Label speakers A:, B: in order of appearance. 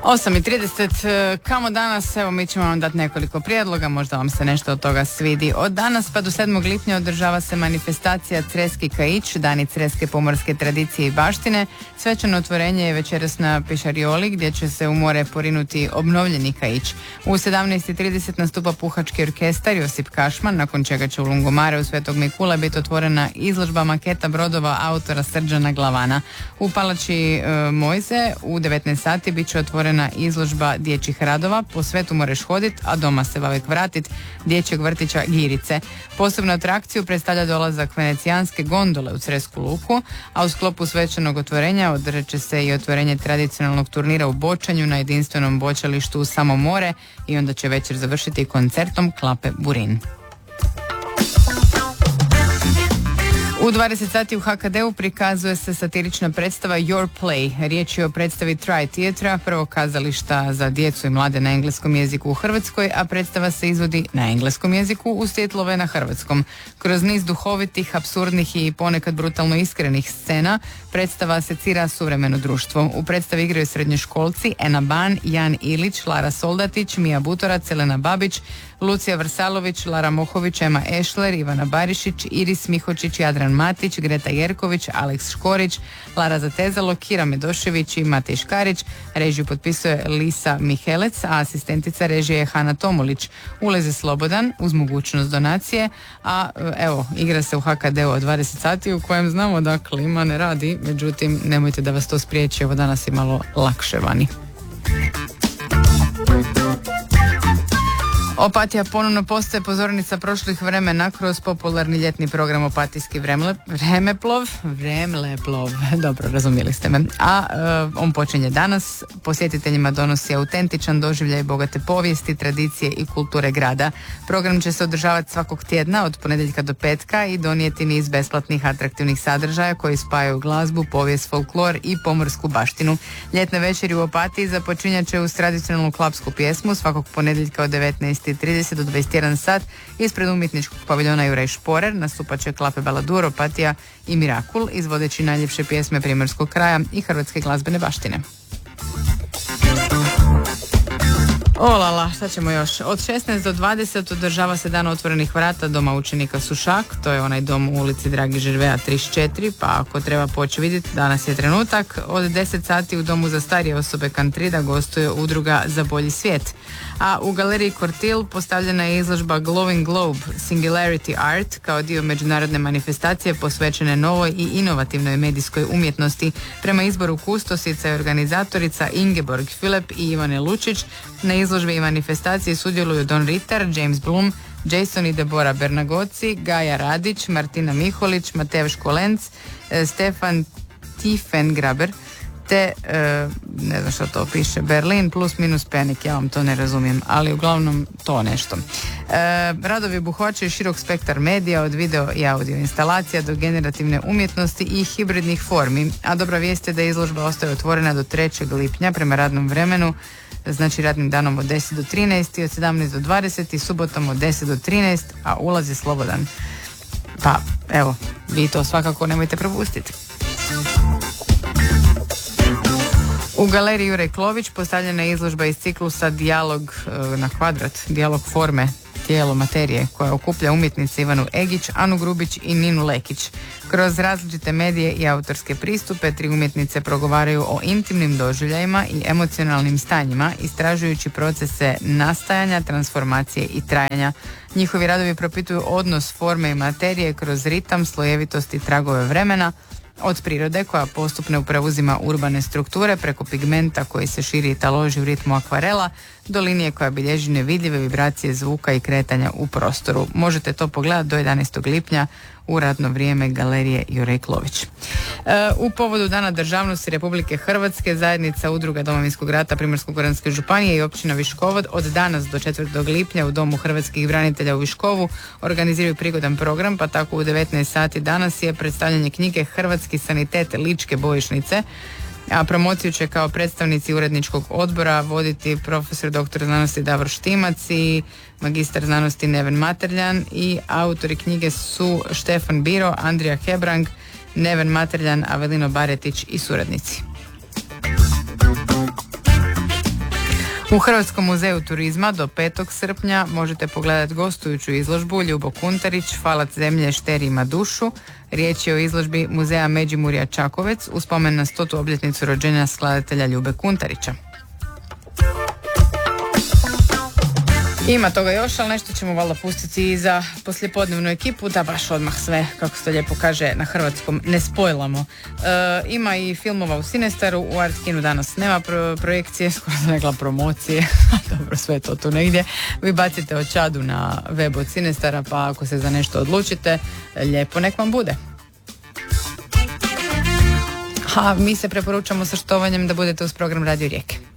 A: 8:30, kamo danas? Evo, mi ćemo vam dati nekoliko prijedloga, možda vam se nešto od toga svidi. Od danas pa do 7. lipnja održava se manifestacija Creski Kaić, Dani creske pomorske tradicije i baštine. Svečano otvorenje je večeras na Pišarioli, gdje će se u more porinuti obnovljeni kaić. U 17:30 nastupa puhački orkestar Josip Kašman, nakon čega će u Lungomare u Svetog Mikula biti otvorena izložba maketa brodova autora Srđana Glavana. U Palači Mojze u 19 sati bit će otvorena izložba dječjih radova Po svetu moreš hodit, a doma se vavek vratit, dječjeg vrtića Girice. Posebnu atrakciju predstavlja dolazak venecijanske gondole u Cresku luku, a u sklopu svečanog otvorenja održat će se i otvorenje tradicionalnog turnira u bočanju na jedinstvenom bočalištu u Samo more i onda će večer završiti koncertom Klape Burin. U 20 sati u HKD-u prikazuje se satirična predstava Your Play. Riječ je o predstavi Try Theatra, prvog kazališta za djecu i mlade na engleskom jeziku u Hrvatskoj, a predstava se izvodi na engleskom jeziku uz titlove na hrvatskom. Kroz niz duhovitih, apsurdnih i ponekad brutalno iskrenih scena predstava asocira suvremeno društvo. U predstavi igraju srednjoškolci Ena Ban, Jan Ilić, Lara Soldatić, Mija Butorac, Elena Babić, Lucija Vrsalović, Lara Mohović, Ema Ešler, Ivana Barišić, Iris Mihočić, Jadran Matić, Greta Jerković, Aleks Škorić, Lara Zatezalo, Kira Medošević i Matej Škarić. Režiju potpisuje Lisa Mihelec, a asistentica režije je Hana Tomulić. Ulaz je slobodan uz mogućnost donacije, a evo, igra se u HKD-u od 20 sati u kojem znamo da klima ne radi, međutim nemojte da vas to spriječi, evo danas je malo lakše vani. Opatija ponovno postaje pozornica prošlih vremena kroz popularni ljetni program Opatijski vremeplov, dobro, razumjeli ste me. A on počinje danas, posjetiteljima donosi autentičan doživljaj bogate povijesti, tradicije i kulture grada. Program će se održavati svakog tjedna od ponedjeljka do petka i donijeti niz besplatnih atraktivnih sadržaja koji spajaju glazbu, povijest, folklor i pomorsku baštinu. Ljetne večeri u Opatiji započinjat će uz tradicionalnu klapsku pjesmu svakog ponedjeljka od 19:30 do 21 sat ispred umjetničkog paviljona Juraj Šporer. Nastupat će Klape Baladur, Opatija i Mirakul, izvodeći najljepše pjesme primorskog kraja i hrvatske glazbene baštine. Olala, šta ćemo još? Od 16 do 20 održava se dan otvorenih vrata Doma učenika Sušak, to je onaj dom u ulici Dragi Žerveja 34, pa ako treba poći vidjeti, danas je trenutak. Od 10 sati u Domu za starije osobe Kantrida gostuje udruga Za bolji svijet. A u galeriji Kortil postavljena je izložba Glowing Globe Singularity Art kao dio međunarodne manifestacije posvećene novoj i inovativnoj medijskoj umjetnosti. Prema izboru kustosica i organizatorica Ingeborg Filip i Ivane Lučić, na izložbi i manifestaciji sudjeluju Don Ritter, James Bloom, Jason i Deborah Bernagoci, Gaja Radić, Martina Miholić, Mateo Školenc, Stefan Tiefengraber, te, ne znam što to piše, Berlin plus minus Penik, ja vam to ne razumijem, ali uglavnom to nešto. Radovi obuhvaćaju širok spektar medija, od video i audio instalacija do generativne umjetnosti i hibridnih formi, a dobra vijest je da izložba ostaje otvorena do 3. lipnja prema radnom vremenu, znači radnim danom od 10 do 13 i od 17 do 20 i subotom od 10 do 13, a ulaz je slobodan. Pa, evo, vi to svakako nemojte propustiti. U galeriji Juraj Klović postavljena je izložba iz ciklusa Dijalog na kvadrat, dijalog forme, tijelo materije, koja okuplja umjetnice Ivanu Egić, Anu Grubić i Ninu Lekić. Kroz različite medije i autorske pristupe 3 umjetnice progovaraju o intimnim doživljajima i emocionalnim stanjima, istražujući procese nastajanja, transformacije i trajanja. Njihovi radovi propituju odnos forme i materije kroz ritam, slojevitost i tragove vremena, od prirode koja postupno preuzima urbane strukture preko pigmenta koji se širi i taloži u ritmu akvarela do linije koja bilježi nevidljive vibracije zvuka i kretanja u prostoru. Možete to pogledati do 11. lipnja u radno vrijeme galerije Juraj Klović. U povodu Dana državnosti Republike Hrvatske zajednica udruga Domovinskog rata Primorsko-goranske županije i općina Viškovo od danas do 4. lipnja u Domu hrvatskih branitelja u Viškovu organiziraju prigodan program, pa tako u 19 sati danas je predstavljanje knjige Hrvatski sanitet Ličke bojišnice, a promociju će kao predstavnici uredničkog odbora voditi profesor dr. znanosti Davor Štimac i magistar znanosti Neven Materljan i autori knjige su Štefan Biro, Andrija Hebrang, Neven Materljan, Avelino Baretić i suradnici. U Hrvatskom muzeju turizma do 5. srpnja možete pogledati gostujuću izložbu Ljubo Kuntarić, Falac zemlje šteri ima dušu. Riječ je o izložbi Muzeja Međimurja Čakovec u spomen na 100. obljetnicu rođenja skladatelja Ljube Kuntarića. Ima toga još, ali nešto ćemo valjda pustiti i za poslijepodnevnu ekipu, da baš odmah sve, kako se to lijepo kaže na hrvatskom, ne spojlamo. Ima i filmova u Cinestaru, u Art Kinu danas nema projekcije, skoro sam rekla promocije, dobro, sve je to tu negdje. Vi bacite očadu na web od Cinestara, pa ako se za nešto odlučite, lijepo nek vam bude. A mi se preporučamo sa štovanjem da budete uz program Radio Rijeke.